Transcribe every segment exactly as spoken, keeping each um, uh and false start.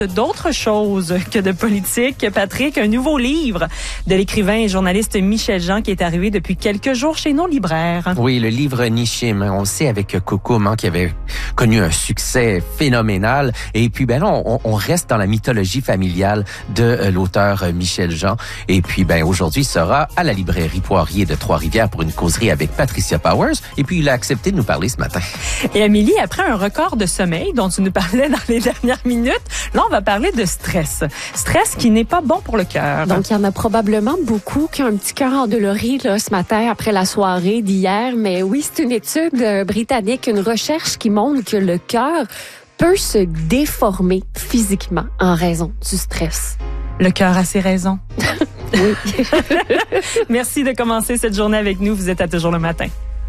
D'autres choses que de politique, Patrick, un nouveau livre de l'écrivain et journaliste Michel Jean qui est arrivé depuis quelques jours chez nos libraires. Oui, le livre Nishim, on le sait avec Kokoum, hein, qui avait connu un succès phénoménal. Et puis, ben là, on, on reste dans la mythologie familiale de euh, l'auteur Michel Jean. Et puis, ben aujourd'hui, il sera à la librairie Poirier de Trois-Rivières pour une causerie avec Patricia Powers. Et puis, il a accepté de nous parler ce matin. Et Amélie, après un record de sommeil dont tu nous parlais dans les dernières minutes, là, on va parler de stress. Stress qui n'est pas bon pour le cœur. Donc, il y en a probablement beaucoup qui ont un petit cœur endolori là, ce matin après la soirée d'hier. Mais oui, c'est une étude euh, britannique, une recherche qui montre que le cœur peut se déformer physiquement en raison du stress. Le cœur a ses raisons. Oui. Merci de commencer cette journée avec nous. Vous êtes à Toujours le matin.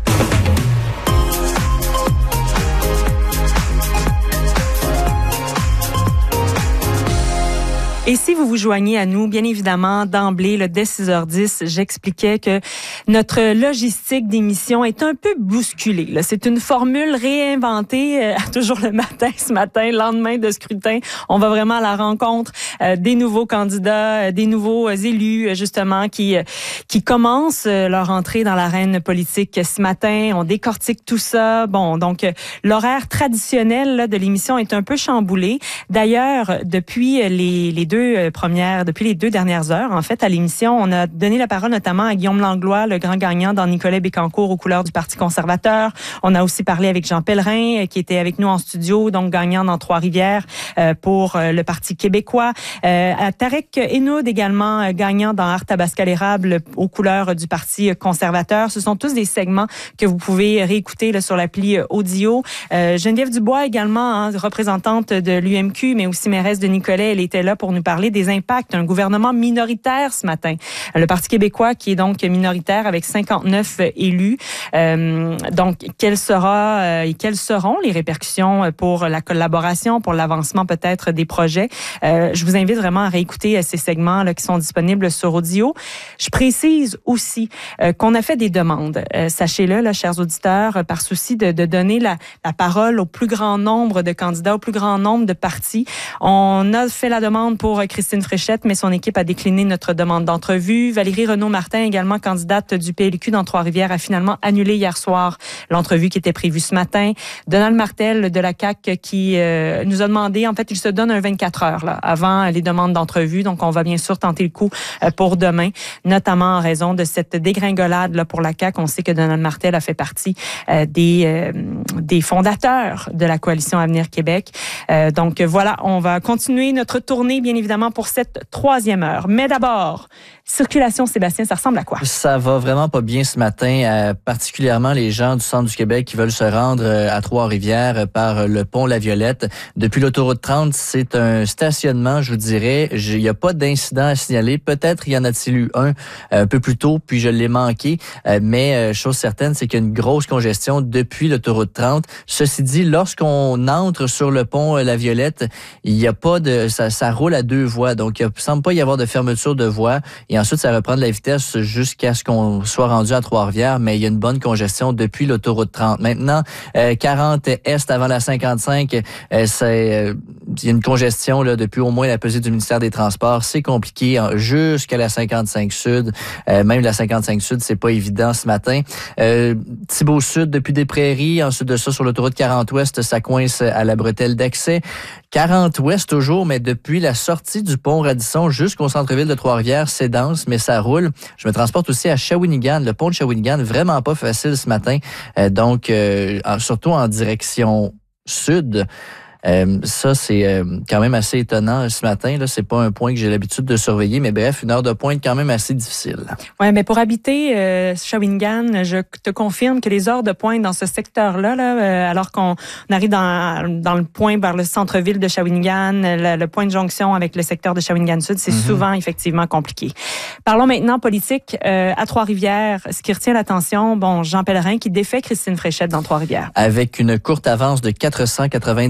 Et si vous vous joignez à nous, bien évidemment, d'emblée, là, dès six heures dix, j'expliquais que notre logistique d'émission est un peu bousculée. Là. C'est une formule réinventée euh, à Toujours le matin ce matin, lendemain de scrutin. On va vraiment à la rencontre euh, des nouveaux candidats, euh, des nouveaux euh, élus, euh, justement, qui euh, qui commencent euh, leur entrée dans l'arène politique ce matin. On décortique tout ça. Bon, donc, euh, l'horaire traditionnel là, de l'émission est un peu chamboulé. D'ailleurs, depuis les, les deux premières, depuis les deux dernières heures, en fait, à l'émission, on a donné la parole notamment à Guillaume Langlois, le grand gagnant dans Nicolet Bécancour aux couleurs du Parti conservateur. On a aussi parlé avec Jean Pellerin, qui était avec nous en studio, donc gagnant dans Trois-Rivières euh, pour euh, le Parti québécois. Euh, à Tarek Henoud également, euh, gagnant dans Arthabasca l'érable aux couleurs du Parti conservateur. Ce sont tous des segments que vous pouvez réécouter là, sur l'appli audio. Euh, Geneviève Dubois également, hein, représentante de l'U M Q, mais aussi mairesse de Nicolet, elle était là pour nous parler des impacts d'un gouvernement minoritaire ce matin. Le Parti québécois qui est donc minoritaire avec cinquante-neuf élus. Euh, donc, quelles sera euh, et quelles seront les répercussions pour la collaboration, pour l'avancement peut-être des projets? Euh, je vous invite vraiment à réécouter ces segments là, qui sont disponibles sur audio. Je précise aussi euh, qu'on a fait des demandes. Euh, sachez-le, là, chers auditeurs, par souci de, de donner la, la parole au plus grand nombre de candidats, au plus grand nombre de partis. On a fait la demande pour Christine Fréchette, mais son équipe a décliné notre demande d'entrevue. Valérie Renaud-Martin, également candidate du P L Q dans Trois-Rivières, a finalement annulé hier soir l'entrevue qui était prévue ce matin. Donald Martel de la C A Q qui euh, nous a demandé, en fait, il se donne un vingt-quatre heures là, avant les demandes d'entrevue. Donc, on va bien sûr tenter le coup euh, pour demain, notamment en raison de cette dégringolade là, pour la C A Q. On sait que Donald Martel a fait partie euh, des, euh, des fondateurs de la Coalition Avenir Québec. Euh, donc, voilà, on va continuer notre tournée, bien évidemment, pour cette troisième heure. Mais d'abord, circulation, Sébastien, ça ressemble à quoi? Ça va vraiment pas bien ce matin, euh, particulièrement les gens du centre du Québec qui veulent se rendre euh, à Trois-Rivières euh, par le pont La Violette. Depuis l'autoroute trente, c'est un stationnement, je vous dirais. Il n'y a pas d'incident à signaler. Peut-être y en a-t-il eu un euh, un peu plus tôt, puis je l'ai manqué. Euh, mais euh, chose certaine, c'est qu'il y a une grosse congestion depuis l'autoroute trente. Ceci dit, lorsqu'on entre sur le pont euh, La Violette, il n'y a pas de... Ça, ça roule à deux voies. Donc, il ne semble pas y avoir de fermeture de voie. Et ensuite, ça reprend de la vitesse jusqu'à ce qu'on soit rendu à Trois-Rivières. Mais il y a une bonne congestion depuis l'autoroute trente. Maintenant, euh, quarante Est avant la cinquante-cinq, euh, c'est, euh, il y a une congestion là, depuis au moins la pesée du ministère des Transports. C'est compliqué hein, jusqu'à la cinquante-cinq Sud. Euh, même la cinquante-cinq Sud, c'est pas évident ce matin. Euh, Thibault Sud depuis des Prairies. Ensuite de ça, sur l'autoroute quarante Ouest, ça coince à la bretelle d'accès. quarante Ouest toujours, mais depuis la sortie du pont Radisson jusqu'au centre-ville de Trois-Rivières, c'est dense, mais ça roule. Je me transporte aussi à Shawinigan, le pont de Shawinigan, vraiment pas facile ce matin. Euh, donc, euh, surtout en direction sud. Euh, ça, c'est euh, quand même assez étonnant ce matin. Là, c'est pas un point que j'ai l'habitude de surveiller, mais bref, une heure de pointe quand même assez difficile. Ouais, mais pour habiter euh, Shawinigan, je te confirme que les heures de pointe dans ce secteur-là, là, euh, alors qu'on arrive dans, dans le point vers le centre-ville de Shawinigan, le, le point de jonction avec le secteur de Shawinigan Sud, c'est mm-hmm. souvent effectivement compliqué. Parlons maintenant politique euh, à Trois-Rivières. Ce qui retient l'attention, bon, Jean Pellerin qui défait Christine Fréchette dans Trois-Rivières. Avec une courte avance de quatre cent quatre-vingt-dix-neuf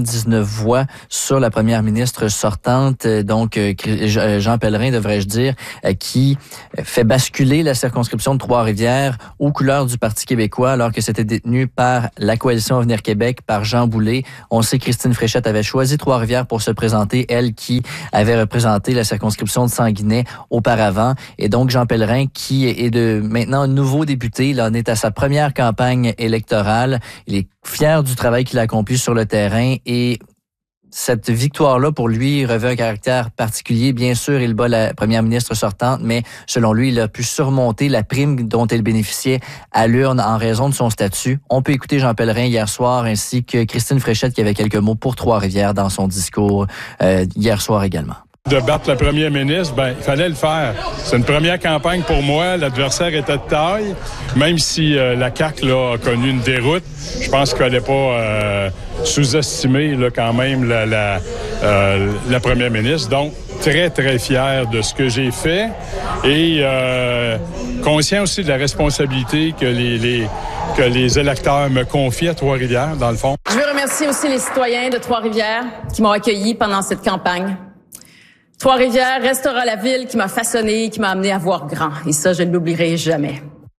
voix sur la première ministre sortante, donc Jean Pellerin, devrais-je dire, qui fait basculer la circonscription de Trois-Rivières aux couleurs du Parti québécois, alors que c'était détenu par la Coalition Avenir Québec, par Jean Boulet. On sait que Christine Fréchette avait choisi Trois-Rivières pour se présenter, elle qui avait représenté la circonscription de Sanguinet auparavant. Et donc, Jean Pellerin, qui est de maintenant nouveau député, là, en est à sa première campagne électorale. Il est fier du travail qu'il a accompli sur le terrain et cette victoire-là, pour lui, revêt un caractère particulier. Bien sûr, il bat la première ministre sortante, mais selon lui, il a pu surmonter la prime dont elle bénéficiait à l'urne en raison de son statut. On peut écouter Jean Pellerin hier soir, ainsi que Christine Fréchette qui avait quelques mots pour Trois-Rivières dans son discours euh, hier soir également. De battre le premier ministre, ben il fallait le faire. C'est une première campagne pour moi. L'adversaire était de taille. Même si euh, la C A Q là, a connu une déroute, je pense qu'il ne fallait pas euh, sous-estimer là, quand même la, la, euh, la première ministre. Donc, très, très fier de ce que j'ai fait et euh, conscient aussi de la responsabilité que les, les, que les électeurs me confient à Trois-Rivières, dans le fond. Je veux remercier aussi les citoyens de Trois-Rivières qui m'ont accueilli pendant cette campagne. Trois-Rivières restera la ville qui m'a façonné, qui m'a amené à voir grand. Et ça, je ne l'oublierai jamais.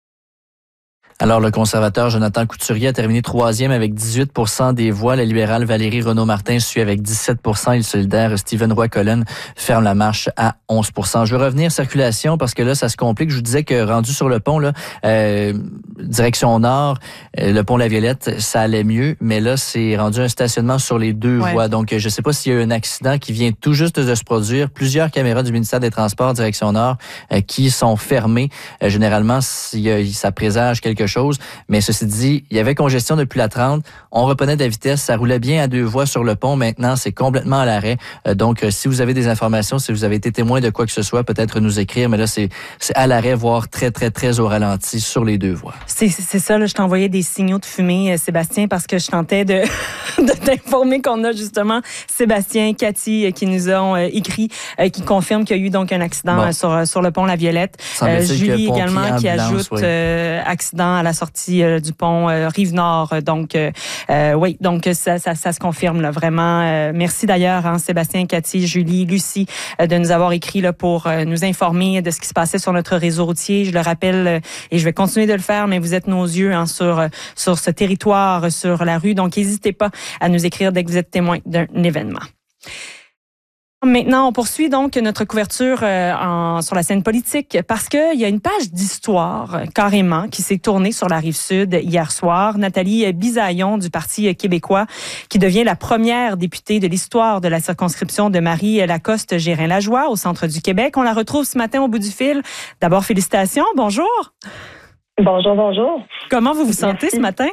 Alors, le conservateur Jonathan Couturier a terminé troisième avec dix-huit pour cent des voix. La libérale Valérie Renaud-Martin suit avec dix-sept pour cent. Et le solidaire Stephen Roy-Collen ferme la marche à onze pour cent. Je veux revenir circulation parce que là, ça se complique. Je vous disais que rendu sur le pont, là, euh, direction nord, euh, le pont La Violette, ça allait mieux. Mais là, c'est rendu un stationnement sur les deux ouais. voies. Donc, je ne sais pas s'il y a eu un accident qui vient tout juste de se produire. Plusieurs caméras du ministère des Transports, direction nord, euh, qui sont fermées. Euh, généralement, ça présage quelque chose. Chose. Mais ceci dit, il y avait congestion depuis la trente. On reprenait de la vitesse. Ça roulait bien à deux voies sur le pont. Maintenant, c'est complètement à l'arrêt. Euh, donc, euh, si vous avez des informations, si vous avez été témoin de quoi que ce soit, peut-être nous écrire. Mais là, c'est, c'est à l'arrêt, voire très, très, très au ralenti sur les deux voies. C'est, c'est ça. Là, je t'envoyais des signaux de fumée, Sébastien, parce que je tentais de, de t'informer qu'on a justement Sébastien, Cathy, qui nous ont euh, écrit, euh, qui confirment qu'il y a eu donc un accident bon. sur, sur le pont La Violette. Euh, Julie également qui ajoute oui. euh, accident à la sortie euh, du pont euh, Rive-Nord. Donc, euh, euh, oui, donc ça, ça, ça se confirme là, vraiment. Euh, merci d'ailleurs, hein, Sébastien, Cathy, Julie, Lucie, euh, de nous avoir écrit là, pour euh, nous informer de ce qui se passait sur notre réseau routier. Je le rappelle, euh, et je vais continuer de le faire, mais vous êtes nos yeux hein, sur, euh, sur ce territoire, sur la rue. Donc, n'hésitez pas à nous écrire dès que vous êtes témoin d'un événement. Maintenant, on poursuit donc notre couverture euh, en, sur la scène politique parce qu'il y a une page d'histoire euh, carrément qui s'est tournée sur la Rive-Sud hier soir. Nathalie Bisaillon du Parti québécois qui devient la première députée de l'histoire de la circonscription de Marie-Lacoste-Gérin-Lajoie au centre du Québec. On la retrouve ce matin au bout du fil. D'abord, félicitations. Bonjour. Bonjour, bonjour. Comment vous vous sentez Merci. ce matin?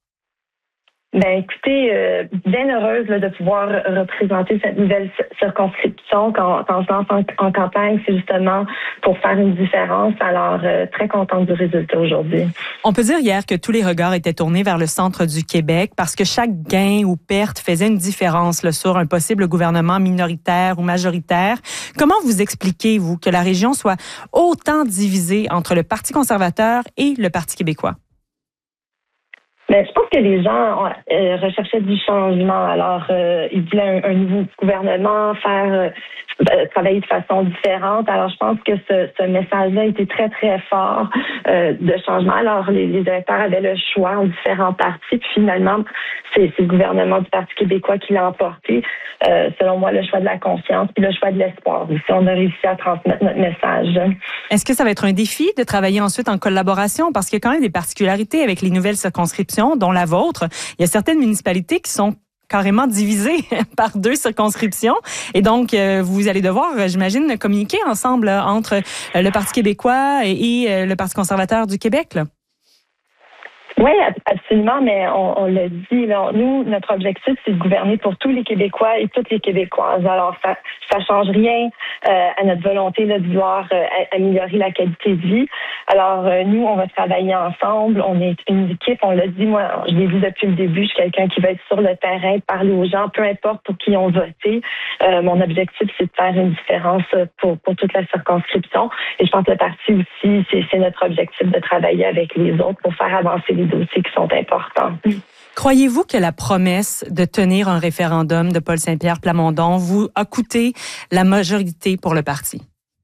Ben écoutez, euh, bien heureuse là, de pouvoir représenter cette nouvelle circonscription. Quand, quand je lance en, en campagne, c'est justement pour faire une différence. Alors, euh, très contente du résultat aujourd'hui. On peut dire hier que tous les regards étaient tournés vers le centre du Québec parce que chaque gain ou perte faisait une différence là, sur un possible gouvernement minoritaire ou majoritaire. Comment vous expliquez, vous, que la région soit autant divisée entre le Parti conservateur et le Parti québécois? Ben, je pense que les gens euh, recherchaient du changement. Alors, euh, ils voulaient un, un nouveau gouvernement, faire euh, travailler de façon différente. Alors, je pense que ce, ce message-là était très, très fort euh, de changement. Alors, les, les électeurs avaient le choix en différents partis. Puis finalement, c'est, c'est le gouvernement du Parti québécois qui l'a emporté. Euh, selon moi, le choix de la confiance puis le choix de l'espoir. Si on a réussi à transmettre notre message. Est-ce que ça va être un défi de travailler ensuite en collaboration? Parce qu'il y a quand même des particularités avec les nouvelles circonscriptions, dont la vôtre. Il y a certaines municipalités qui sont carrément divisées par deux circonscriptions. Et donc, euh, vous allez devoir, j'imagine, communiquer ensemble là, entre le Parti québécois et, et le Parti conservateur du Québec, là. Oui, absolument, mais on, on l'a dit, là, nous, notre objectif, c'est de gouverner pour tous les Québécois et toutes les Québécoises. Alors, ça ça change rien euh, à notre volonté là, de vouloir euh, améliorer la qualité de vie. Alors, euh, nous, on va travailler ensemble. On est une équipe, on l'a dit, moi, je l'ai dit depuis le début, je suis quelqu'un qui va être sur le terrain, parler aux gens, peu importe pour qui on voté. Euh, mon objectif, c'est de faire une différence pour, pour toute la circonscription. Et je pense que le parti aussi, c'est, c'est notre objectif de travailler avec les autres pour faire avancer les dossiers qui sont importants. Croyez-vous que la promesse de tenir un référendum de Paul Saint-Pierre Plamondon vous a coûté la majorité pour le parti?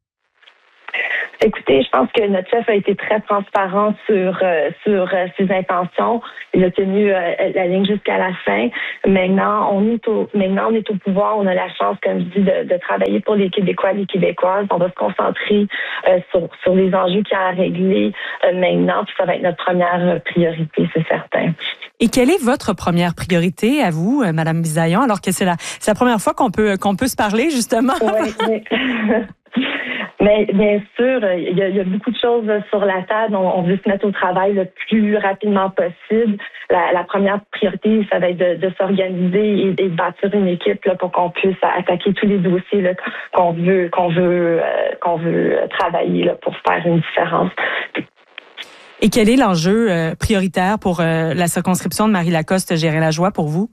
Écoutez, je pense que notre chef a été très transparent sur euh, sur euh, ses intentions. Il a tenu euh, la ligne jusqu'à la fin. Maintenant, on est au maintenant on est au pouvoir. On a la chance, comme je dis, de, de travailler pour les Québécois, les Québécoises. On va se concentrer euh, sur sur les enjeux qu'il y a à régler euh, maintenant. Puis ça va être notre première priorité, c'est certain. Et quelle est votre première priorité à vous, Madame Bisaillon, alors que c'est la c'est la première fois qu'on peut qu'on peut se parler justement? Oui, oui. Mais bien sûr, il y, a, il y a beaucoup de choses sur la table. On, on veut se mettre au travail le plus rapidement possible. La, la première priorité, ça va être de, de s'organiser et, et de bâtir une équipe là, pour qu'on puisse attaquer tous les dossiers là, qu'on veut qu'on veut euh, qu'on veut travailler là, pour faire une différence. Et quel est l'enjeu euh, prioritaire pour euh, la circonscription de Marie-Lacoste-Gérin-Lajoie pour vous?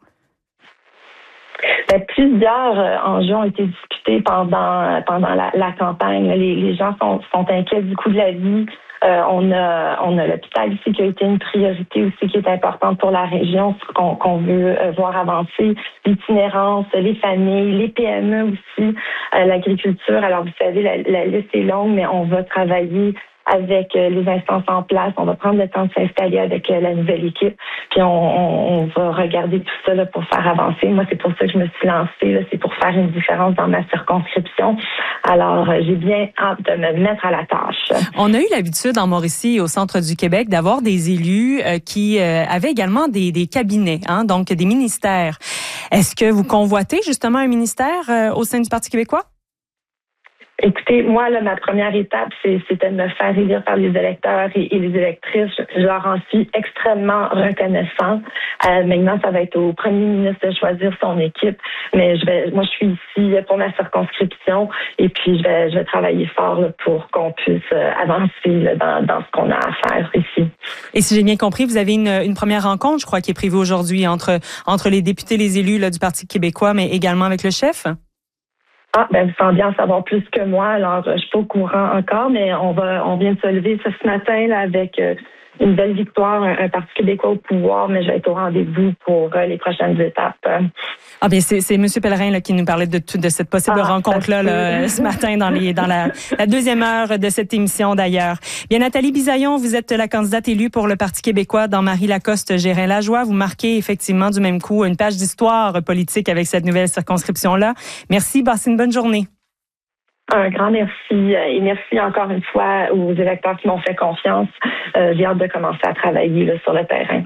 Ben, plusieurs euh, enjeux ont été discutés pendant pendant la, la campagne. Les, les gens sont, sont inquiets du coût de la vie. Euh, on a on a l'hôpital ici qui a été une priorité aussi qui est importante pour la région, qu'on, qu'on veut euh, voir avancer. L'itinérance, les familles, les P M E aussi, euh, l'agriculture. Alors vous savez, la, la liste est longue, mais on va travailler avec les instances en place. On va prendre le temps de s'installer avec la nouvelle équipe. Puis on, on, on va regarder tout ça là, pour faire avancer. Moi, c'est pour ça que je me suis lancée. Là, c'est pour faire une différence dans ma circonscription. Alors, j'ai bien hâte de me mettre à la tâche. On a eu l'habitude en Mauricie et au centre du Québec d'avoir des élus euh, qui euh, avaient également des, des cabinets, hein, donc des ministères. Est-ce que vous convoitez justement un ministère euh, au sein du Parti québécois? Écoutez, moi, là, ma première étape, c'est, c'était de me faire élire par les électeurs et, et les électrices. Je, je leur en suis extrêmement reconnaissant. Euh, maintenant, ça va être au premier ministre de choisir son équipe. Mais je vais, moi, je suis ici pour ma circonscription et puis je vais, je vais travailler fort là, pour qu'on puisse euh, avancer là, dans, dans ce qu'on a à faire ici. Et si j'ai bien compris, vous avez une, une première rencontre, je crois, qui est prévue aujourd'hui entre, entre les députés, les élus là, du Parti québécois, mais également avec le chef? Ah, ben, vous semblez en savoir plus que moi, alors je suis pas au courant encore, mais on va, on vient de se lever ce, ce matin là, avec euh, une belle victoire, un, un Parti québécois au pouvoir, mais je vais être au rendez-vous pour euh, les prochaines étapes. Ah bien, c'est, c'est M. Pellerin là, qui nous parlait de, de cette possible ah, rencontre-là là, ce matin dans, les, dans la, la deuxième heure de cette émission d'ailleurs. Bien, Nathalie Bisaillon, vous êtes la candidate élue pour le Parti québécois dans Marie-Lacoste-Gérin-Lajoie. Vous marquez effectivement du même coup une page d'histoire politique avec cette nouvelle circonscription-là. Merci, passez une bonne journée. Un grand merci et merci encore une fois aux électeurs qui m'ont fait confiance. Euh, j'ai hâte de commencer à travailler là, sur le terrain.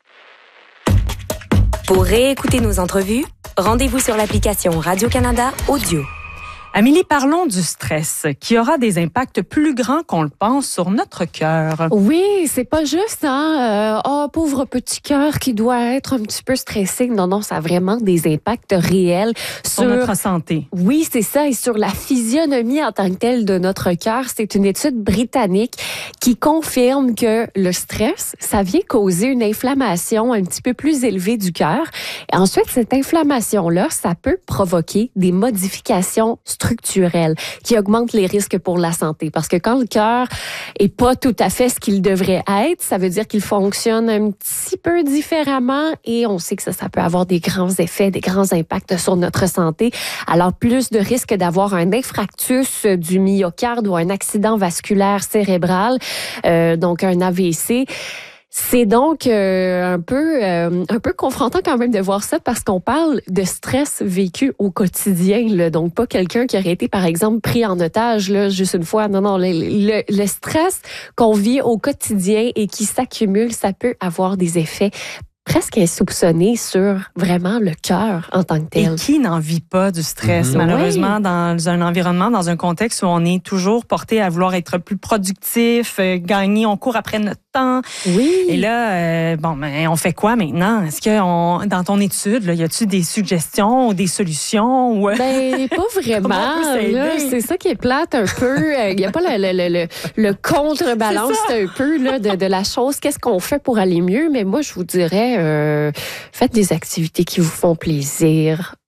Pour réécouter nos entrevues, rendez-vous sur l'application Radio-Canada Audio. Amélie, parlons du stress qui aura des impacts plus grands qu'on le pense sur notre cœur. Oui, c'est pas juste, hein, oh, pauvre petit cœur qui doit être un petit peu stressé. Non, non, ça a vraiment des impacts réels sur, sur notre santé. Oui, c'est ça, et sur la physionomie en tant que telle de notre cœur. C'est une étude britannique qui confirme que le stress, ça vient causer une inflammation un petit peu plus élevée du cœur. Et ensuite, cette inflammation-là, ça peut provoquer des modifications structurelle qui augmente les risques pour la santé. Parce que quand le cœur est pas tout à fait ce qu'il devrait être, ça veut dire qu'il fonctionne un petit peu différemment et on sait que ça, ça peut avoir des grands effets, des grands impacts sur notre santé. Alors, plus de risques d'avoir un infarctus du myocarde ou un accident vasculaire cérébral, euh, donc un A V C. C'est donc euh, un peu euh, un peu confrontant quand même de voir ça parce qu'on parle de stress vécu au quotidien, là, donc pas quelqu'un qui aurait été par exemple pris en otage là juste une fois. Non non, le, le, le stress qu'on vit au quotidien et qui s'accumule, ça peut avoir des effets presque insoupçonné sur vraiment le cœur en tant que tel. Et qui n'en vit pas du stress, mmh. malheureusement, oui. dans un environnement, dans un contexte où on est toujours porté à vouloir être plus productif, euh, gagner, on court après notre temps. Oui. Et là, euh, bon, ben, on fait quoi maintenant? Est-ce que on, dans ton étude, là, y a-tu des suggestions ou des solutions? Ou... Ben, pas vraiment. Là, c'est ça qui est plate un peu. Il n'y a pas le, le, le, le contre-balance un peu là, de, de la chose. Qu'est-ce qu'on fait pour aller mieux? Mais moi, je vous dirais, Euh, faites des activités qui vous font plaisir.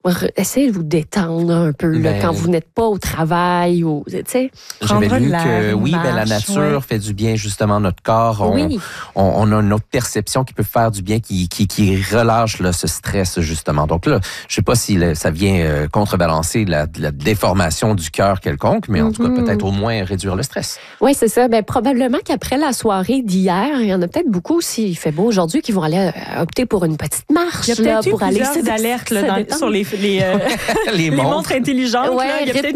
essayez de vous détendre un peu là, Ben, quand vous n'êtes pas au travail ou tu sais. J'avais Prendre lu l'air, que une oui, ben, la marche, nature ouais. fait du bien justement à notre corps. On, Oui. on, on a une autre perception qui peut faire du bien, qui, qui, qui relâche là, ce stress justement. Donc là, je sais pas si là, ça vient euh, contrebalancer la, la déformation du cœur quelconque, mais en tout cas Mhm. peut-être au moins réduire le stress. Oui, c'est ça. Ben, probablement qu'après la soirée d'hier, il y en a peut-être beaucoup, s'il fait beau aujourd'hui, qui vont aller euh, opter pour une petite marche. Il y a là, peut-être eu pour aller plusieurs se- alertes là, se dans- détendre. sur les, les, euh, Les les montres. montres intelligentes. Ouais, là. Il y a rythme peut-être